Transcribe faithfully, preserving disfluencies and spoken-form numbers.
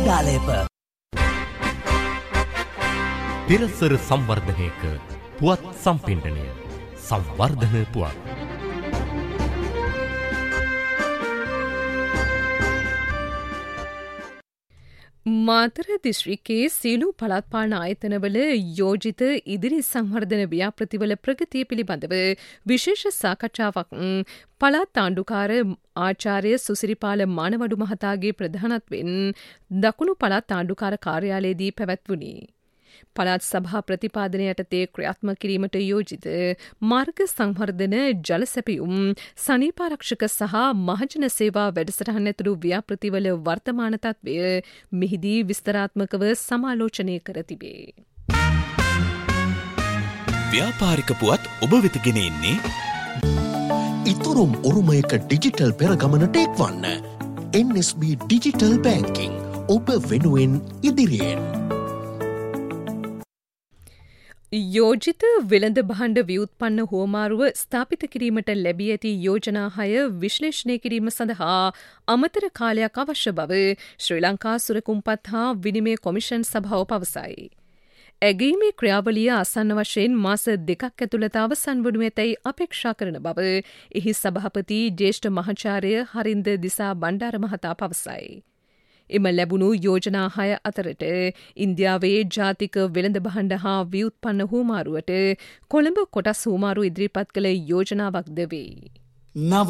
ක්‍රීඩාලේප පිරසර සංවර්ධනයක පුවත් සම්පින්ඩනය සංවර්ධන පුවත්. මාතර දිස්ත්‍රික්කයේ සියලු පළාත් පාලන ආයතනවල යෝජිත ඉදිරි සංවර්ධන ව්‍යාපෘතිවල ප්‍රගතිය පිළිබඳව විශේෂ සාකච්ඡාවක් පළාත් ආණ්ඩුකාර ආචාර්ය සුසිරිපාල මානවඩු මහතාගේ ප්‍රධානත්වයෙන් දකුණු පළාත් ආණ්ඩුකාර කාර්යාලයේදී පැවැත්වුණි. පළාත් සභා ප්‍රතිපාදනය යටතේ ක්‍රියාත්මක කිරීමට යෝජිත මාර්ග සංවර්ධන ජල සැපයුම් සනීපාරක්ෂක සහ මහජන සේවා වැඩසටහන් ඇතුළු ව්‍යාපෘතිවල වර්තමාන තත්ත්වය මෙහිදී විස්තරාත්මකව සමාලෝචනය කර තිබේ. ව්‍යාපාරික පුවත් ඔබ වෙත ගෙන එන්නේ ඉතුරුම් උරුමයක ඩිජිටල් පෙරගමනට එක්වන්න. එන් එස් බී ඩිජිටල් බැංකිං ඔබ වෙනුවෙන් ඉදිරියෙන්. යෝජිත වෙළඳ භාණ්ඩ ව්‍යුත්පන්න හුවමාරුව ස්ථාපිත කිරීමට ලැබී ඇති යෝජනා හය විශ්ලේෂණය කිරීම සඳහා අමතර කාලයක් අවශ්‍ය බව ශ්‍රී ලංකා සුරකුම්පත් හා විනිමය කොමිෂන් සභාව පවසයි. ඇගීමේ ක්‍රියාවලිය ආසන්න වශයෙන් මාස දෙකක් ඇතුළත අවසන් වනු ඇතැයි අපේක්ෂා කරන බව එහි සභාපති ජ්‍යෙෂ්ඨ මහාචාර්ය හරින්ද දිසා බණ්ඩාර මහතා පවසයි. එම ලැබුණු යෝජනා හය අතරට ඉන්දියාවේ ජාතික වෙළඳ භාණ්ඩ හා ව්‍යුත්පන්න හුවමාරුවට කොළඹ කොටස් හුවමාරු ඉදිරිපත් කළ යෝජනාවක්ද වේ.